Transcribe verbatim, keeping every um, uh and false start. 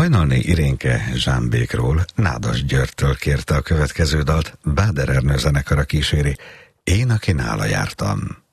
Hajnalné Irénke Zsámbékról Nádas Györgytől kérte a következő dalt, Báder Ernő zenekara kíséri, Én, aki nála jártam.